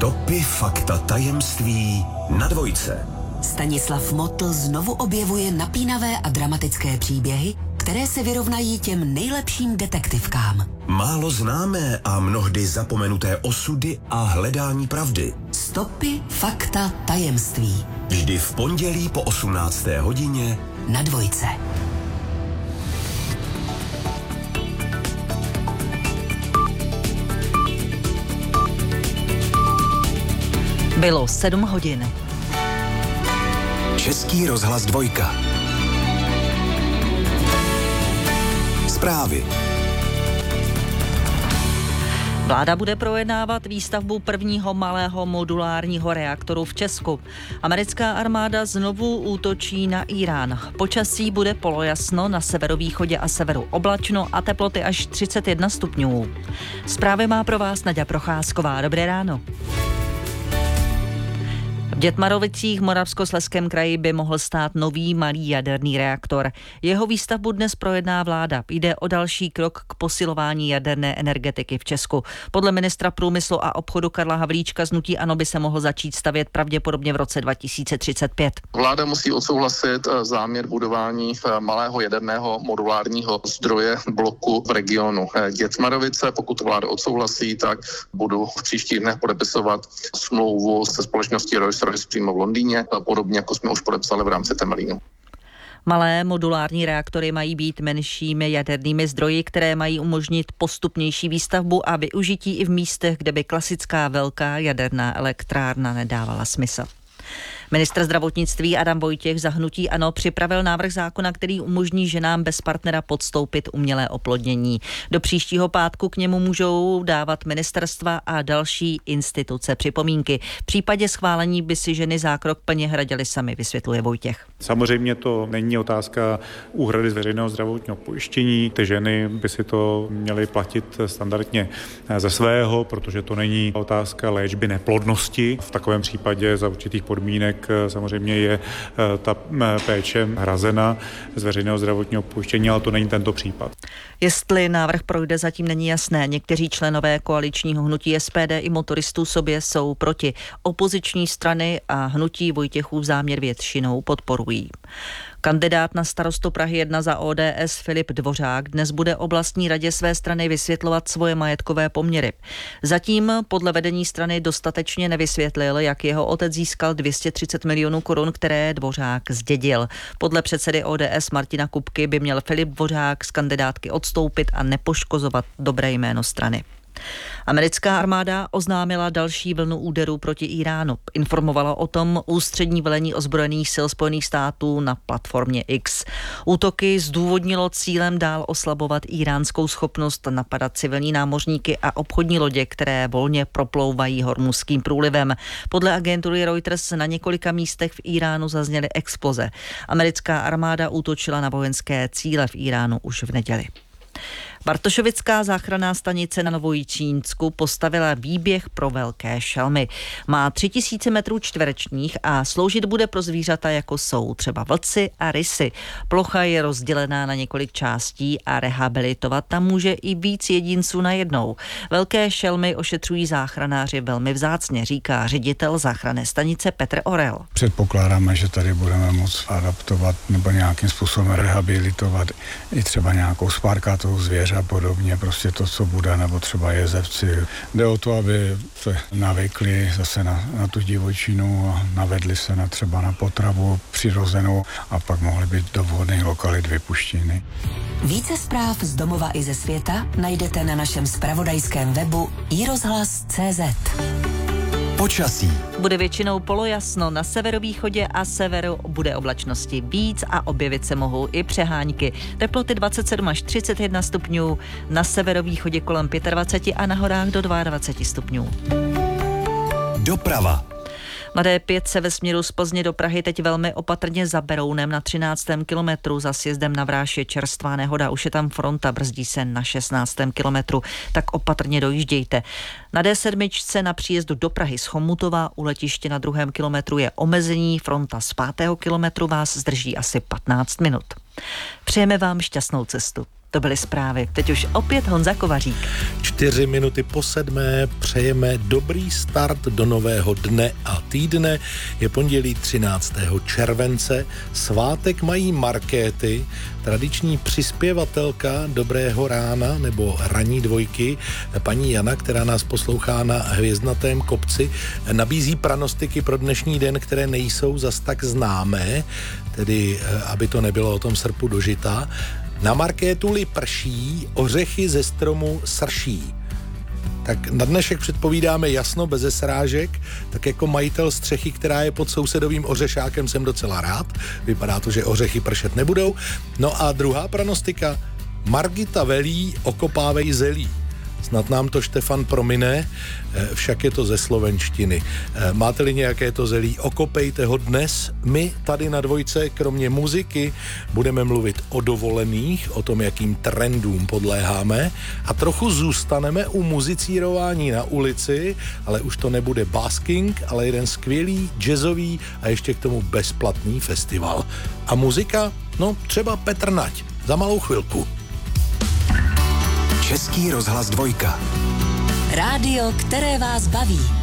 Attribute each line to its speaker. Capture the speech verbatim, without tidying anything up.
Speaker 1: Stopy, fakta, tajemství na dvojce.
Speaker 2: Stanislav Motl znovu objevuje napínavé a dramatické příběhy, které se vyrovnají těm nejlepším detektivkám.
Speaker 1: Málo známé a mnohdy zapomenuté osudy a hledání pravdy.
Speaker 2: Stopy, fakta, tajemství.
Speaker 1: Vždy v pondělí po osmnácté hodině
Speaker 2: na dvojce.
Speaker 3: Bylo sedm hodin.
Speaker 1: Český rozhlas dvojka. Zprávy.
Speaker 3: Vláda bude projednávat výstavbu prvního malého modulárního reaktoru v Česku. Americká armáda znovu útočí na Írán. Počasí bude polojasno, na severovýchodě a severu oblačno a teploty až třicet jedna stupňů. Zprávy má pro vás Naďa Procházková. Dobré ráno. V Dětmarovicích v Moravskoslezském kraji by mohl stát nový malý jaderný reaktor. Jeho výstavbu dnes projedná vláda. Jde o další krok k posilování jaderné energetiky v Česku. Podle ministra průmyslu a obchodu Karla Havlíčka z hnutí ANO by se mohl začít stavět pravděpodobně v roce dva tisíce třicet pět.
Speaker 4: Vláda musí odsouhlasit záměr budování malého jaderného modulárního zdroje bloku v regionu Dětmarovice. Pokud vláda odsouhlasí, tak budu v příštích dnech podepisovat smlouvu se společností Rolls-Royce přímo v Londýně, podobně jako jsme už podepsali v rámci Temelínu.
Speaker 3: Malé modulární reaktory mají být menšími jadernými zdroji, které mají umožnit postupnější výstavbu a využití i v místech, kde by klasická velká jaderná elektrárna nedávala smysl. Ministr zdravotnictví Adam Vojtěch za hnutí ANO připravil návrh zákona, který umožní ženám bez partnera podstoupit umělé oplodnění. Do příštího pátku k němu můžou dávat ministerstva a další instituce připomínky. V případě schválení by si ženy zákrok plně hradily sami, vysvětluje Vojtěch.
Speaker 5: Samozřejmě to není otázka úhrady z veřejného zdravotního pojištění. Ty ženy by si to měly platit standardně ze svého, protože to není otázka léčby neplodnosti. V takovém případě za určitých podmínek samozřejmě je ta péče hrazena z veřejného zdravotního pojištění, ale to není tento případ.
Speaker 3: Jestli návrh projde, zatím není jasné. Někteří členové koaličního hnutí S P D i motoristů sobě jsou proti. Opoziční strany a hnutí Vojtěchův záměr většinou podporují. Kandidát na starostu Prahy jedna za O D S Filip Dvořák dnes bude oblastní radě své strany vysvětlovat svoje majetkové poměry. Zatím podle vedení strany dostatečně nevysvětlil, jak jeho otec získal dvě stě třicet milionů korun, které Dvořák zdědil. Podle předsedy O D S Martina Kupky by měl Filip Dvořák z kandidátky odstoupit a nepoškozovat dobré jméno strany. Americká armáda oznámila další vlnu úderů proti Iránu. Informovala o tom ústřední velení ozbrojených sil Spojených států na platformě X. Útoky zdůvodnilo cílem dál oslabovat íránskou schopnost napadat civilní námořníky a obchodní lodě, které volně proplouvají Hormuzským průlivem. Podle agentury Reuters na několika místech v Iránu zazněly exploze. Americká armáda útočila na vojenské cíle v Iránu už v neděli. Bartošovická záchranná stanice na Novojičínsku postavila výběh pro velké šelmy. Má tři tisíce metrů čtverečních a sloužit bude pro zvířata, jako jsou třeba vlci a rysy. Plocha je rozdělená na několik částí a rehabilitovat tam může i víc jedinců najednou. Velké šelmy ošetřují záchranáři velmi vzácně, říká ředitel záchranné stanice Petr Orel.
Speaker 6: Předpokládáme, že tady budeme moct adaptovat nebo nějakým způsobem rehabilitovat i třeba nějakou spárkatou zvěř a podobně, prostě to, co bude, nebo třeba jezevci. Jde o to, aby se navykli zase na, na tu divočinu a navedli se na třeba na potravu přirozenou a pak mohly být do vhodných lokalit vypuštěny.
Speaker 2: Více zpráv z domova i ze světa najdete na našem zpravodajském webu i rozhlas tečka cé zet.
Speaker 1: Počasí.
Speaker 3: Bude většinou polojasno, na severovýchodě a severu bude oblačnosti víc a objevit se mohou i přehánky. Teploty dvacet sedm až třicet jedna stupňů, na severovýchodě kolem dvacet pět a na horách do dvacet dva stupňů.
Speaker 1: Doprava.
Speaker 3: Na D pět se ve směru z Plzně do Prahy teď velmi opatrně za Berounem na třináctém kilometru. Za sjezdem na Vráž je čerstvá nehoda, už je tam fronta, brzdí se na šestnáctém kilometru, tak opatrně dojíždějte. Na D sedm na příjezdu do Prahy z Chomutova u letiště na druhém kilometru je omezení, fronta z pátého kilometru vás zdrží asi patnáct minut. Přejeme vám šťastnou cestu. To byly zprávy. Teď už opět Honza Kovařík.
Speaker 7: Čtyři minuty po sedmé přejeme dobrý start do nového dne a týdne. Je pondělí třináctého července. Svátek mají Markéty, tradiční přispěvatelka Dobrého rána nebo ranní dvojky. Paní Jana, která nás poslouchá na Hvězdnatém kopci, nabízí pranostiky pro dnešní den, které nejsou zas tak známé, tedy aby to nebylo o tom srpu do žita. Na Markétu-li prší, ořechy ze stromu srší. Tak na dnešek předpovídáme jasno, beze srážek, tak jako majitel střechy, která je pod sousedovým ořešákem, jsem docela rád. Vypadá to, že ořechy pršet nebudou. No a druhá pranostika. Margita velí, okopávej zelí. Snad nám to Štefan promine, však je to ze slovenštiny. Máte-li nějaké to zelí, okopejte ho dnes. My tady na Dvojce, kromě muziky, budeme mluvit o dovolených, o tom, jakým trendům podléháme a trochu zůstaneme u muzicírování na ulici, ale už to nebude basking, ale jeden skvělý jazzový a ještě k tomu bezplatný festival. A muzika? No třeba Petr Nať. Za malou chvilku.
Speaker 1: Český rozhlas Dvojka.
Speaker 2: Rádio, které vás baví.